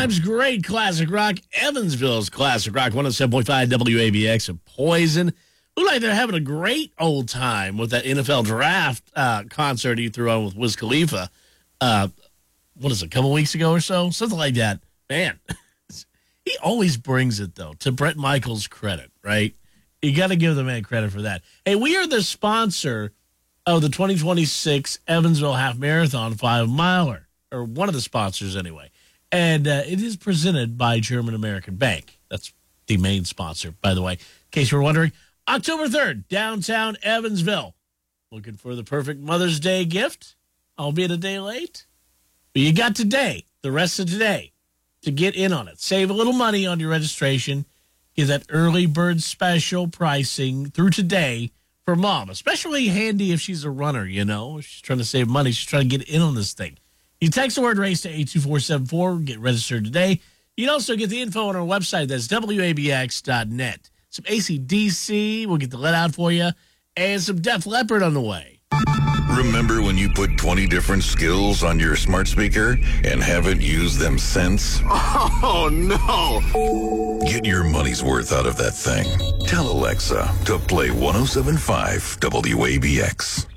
time's great classic rock. Evansville's classic rock, 107.5 WABX of Poison. Look like they're having a great old time with that NFL draft concert he threw on with Wiz Khalifa. What is it, a couple weeks ago or so? Something like that. Man, he always brings it, though, to Bret Michaels' credit, right? You got to give the man credit for that. Hey, we are the sponsor of the 2026 Evansville Half Marathon 5-miler, or one of the sponsors anyway. And it is presented by German American Bank. That's the main sponsor, by the way, in case you were wondering. October 3rd, downtown Evansville. Looking for the perfect Mother's Day gift, albeit a day late? But you got today, the rest of today, to get in on it. Save a little money on your registration. Get that early bird special pricing through today for Mom. Especially handy if she's a runner, you know. If she's trying to save money, she's trying to get in on this thing. You text the word RACE to 82474, get registered today. You can also get the info on our website. That's WABX.net. Some AC/DC, we'll get the let out for you, and some Def Leppard on the way. Remember when you put 20 different skills on your smart speaker and haven't used them since? Oh, no. Get your money's worth out of that thing. Tell Alexa to play 107.5 WABX.